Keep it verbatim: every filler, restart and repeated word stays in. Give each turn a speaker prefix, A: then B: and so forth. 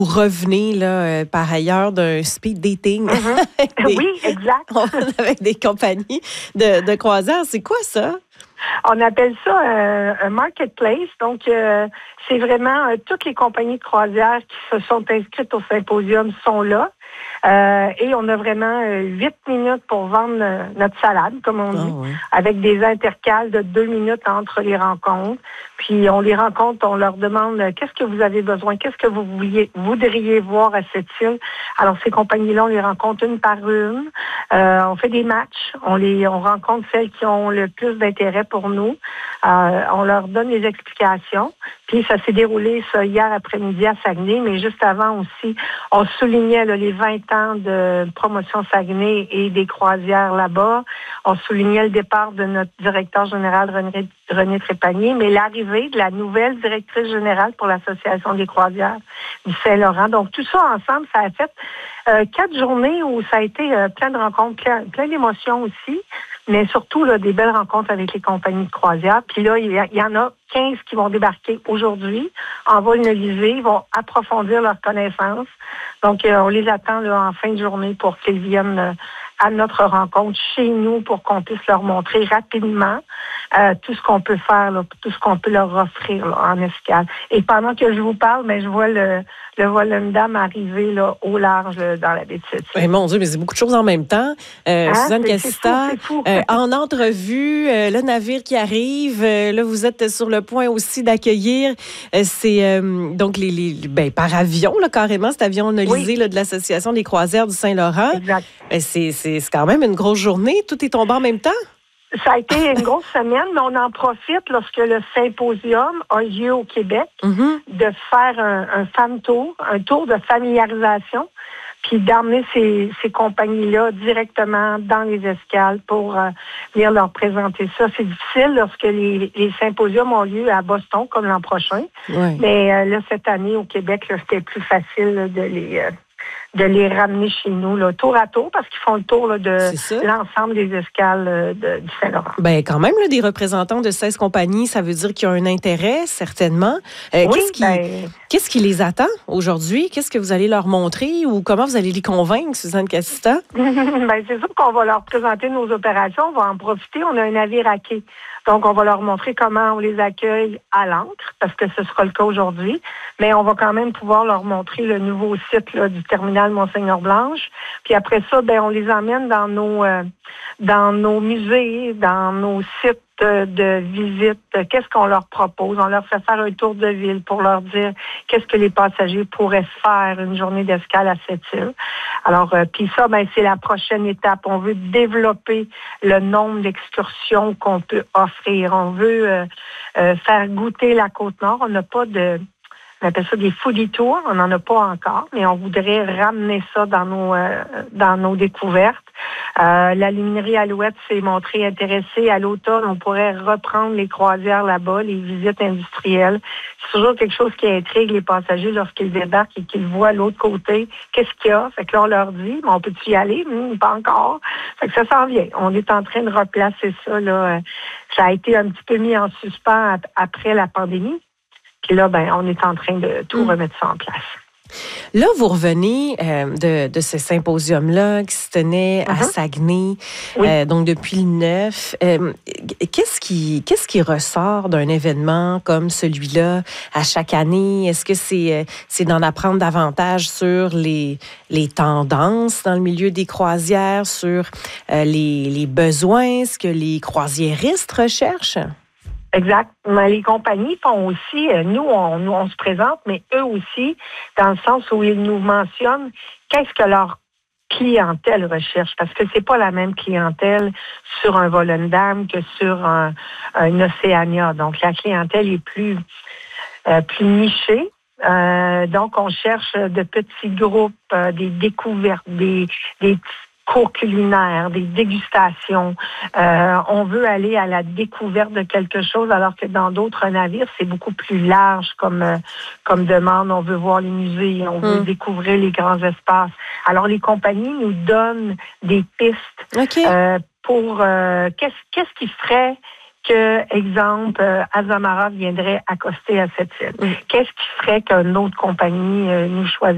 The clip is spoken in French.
A: revenez là, euh, par ailleurs d'un speed dating
B: Mm-hmm.
A: des,
B: Oui, exact.
A: avec des compagnies de, de croisière. C'est quoi ça?
B: On appelle ça euh, un marketplace. Donc, euh, c'est vraiment euh, toutes les compagnies de croisière qui se sont inscrites au symposium sont là. Euh, et on a vraiment euh, huit minutes pour vendre euh, notre salade, comme on dit,
A: Oh, oui.
B: avec des intercales de deux minutes entre les rencontres. Puis on les rencontre, on leur demande euh, qu'est-ce que vous avez besoin, qu'est-ce que vous vouliez, voudriez voir à cette île. Alors ces compagnies-là, on les rencontre une par une. Euh, on fait des matchs, on les, on rencontre celles qui ont le plus d'intérêt pour nous. Euh, on leur donne les explications. Puis ça s'est déroulé ça hier après-midi à Saguenay, mais juste avant aussi, on soulignait là, les vingt ans de promotion Saguenay et des croisières là-bas. On soulignait le départ de notre directeur général René, René Trépanier, mais l'arrivée de la nouvelle directrice générale pour l'Association des croisières du Saint-Laurent. Donc tout ça ensemble, ça a fait euh, quatre journées où ça a été euh, plein de rencontres, plein, plein d'émotions aussi, mais surtout là, des belles rencontres avec les compagnies de croisière. Puis là, il y, il y en a quinze qui vont débarquer aujourd'hui en vol-nolisé. Ils vont approfondir leurs connaissances. Donc, euh, on les attend là, en fin de journée pour qu'ils viennent euh, à notre rencontre chez nous pour qu'on puisse leur montrer rapidement euh, tout ce qu'on peut faire, là, tout ce qu'on peut leur offrir là, en escale. Et pendant que je vous parle, mais je vois le, le Volendam arriver là, au large là, dans la baie de Sept-Îles.
A: Eh, mon Dieu, mais c'est beaucoup de choses en même temps. Euh,
B: Hein?
A: Suzanne
B: C'est-
A: Cassista,
B: c'est fou,
A: euh,
B: c'est fou.
A: en entrevue, euh, le navire qui arrive, euh, là, vous êtes sur le point aussi d'accueillir, euh, c'est euh, donc les, les ben, par avion, là, carrément, cet avion nolisé
B: Oui.
A: là, de l'Association des croisières du Saint-Laurent.
B: Exact.
A: Euh, c'est, c'est, c'est quand même une grosse journée. Tout est tombé en même temps?
B: Ça a été une grosse semaine, mais on en profite lorsque le symposium a lieu au Québec
A: Mm-hmm.
B: de faire un, un femme tour, un tour de familiarisation, puis d'emmener ces, ces compagnies-là directement dans les escales pour euh, venir leur présenter ça. C'est difficile lorsque les, les symposiums ont lieu à Boston, comme l'an prochain.
A: Ouais.
B: Mais euh, là, cette année, au Québec, là, c'était plus facile là, de les... Euh, de les ramener chez nous, là, tour à tour, parce qu'ils font le tour là, de
A: C'est ça.
B: l'ensemble des escales euh, de, du Saint-Laurent.
A: Ben, quand même, là, des représentants de seize compagnies, ça veut dire qu'il y a un intérêt, certainement. Euh,
B: Oui,
A: qu'est-ce qui,
B: ben,
A: qu'est-ce qui les attend aujourd'hui? Qu'est-ce que vous allez leur montrer ou comment vous allez les convaincre, Suzanne Cassista?
B: ben, c'est sûr qu'on va leur présenter nos opérations, on va en profiter. On a un navire à quai. Donc, on va leur montrer comment on les accueille à l'ancre, parce que ce sera le cas aujourd'hui. Mais on va quand même pouvoir leur montrer le nouveau site là, du terminal Monseigneur-Blanche. Puis après ça, ben, on les emmène dans nos euh, dans nos musées, dans nos sites de visite. Qu'est-ce qu'on leur propose? On leur fait faire un tour de ville pour leur dire qu'est-ce que les passagers pourraient faire une journée d'escale à cette île. Alors, euh, puis ça, ben, c'est la prochaine étape. On veut développer le nombre d'excursions qu'on peut offrir. On veut euh, euh, faire goûter la Côte-Nord. On n'a pas de... On appelle ça des foodie tours, on n'en a pas encore, mais on voudrait ramener ça dans nos euh, dans nos découvertes. Euh, la luminerie Alouette s'est montrée intéressée. À l'automne, on pourrait reprendre les croisières là-bas, les visites industrielles. C'est toujours quelque chose qui intrigue les passagers lorsqu'ils débarquent et qu'ils voient l'autre côté. Qu'est-ce qu'il y a? Fait que là, on leur dit, mais on peut-tu y aller? Hum, pas encore. Fait que ça s'en vient. On est en train de replacer ça, là. Ça a été un petit peu mis en suspens après la pandémie. Puis là, ben, on est en train de tout remettre ça en place.
A: Là, vous revenez euh, de, de ce symposium-là qui se tenait à
B: Uh-huh.
A: Saguenay,
B: Oui.
A: euh, donc depuis le neuf. Euh, qu'est-ce qui, qu'est-ce qui ressort d'un événement comme celui-là à chaque année? Est-ce que c'est, euh, c'est d'en apprendre davantage sur les, les tendances dans le milieu des croisières, sur euh, les, les besoins, ce que les croisiéristes recherchent?
B: Exact. Mais les compagnies font aussi, euh, nous on, nous, on se présente, mais eux aussi, dans le sens où ils nous mentionnent qu'est-ce que leur clientèle recherche, parce que c'est pas la même clientèle sur un Volendam que sur un, un Oceania. Donc, la clientèle est plus, euh, plus nichée. Euh, donc, on cherche de petits groupes, euh, des découvertes, des, des petits cours culinaires, des dégustations. Euh, on veut aller à la découverte de quelque chose, alors que dans d'autres navires, c'est beaucoup plus large comme euh, comme demande. On veut voir les musées, on veut
A: Mm.
B: découvrir les grands espaces. Alors, les compagnies nous donnent des pistes
A: OK.
B: euh, pour euh, qu'est-ce qu'est-ce qui ferait que, exemple, euh, Azamara viendrait accoster à cette île.
A: Mm.
B: Qu'est-ce qui ferait qu'une autre compagnie euh, nous choisirait?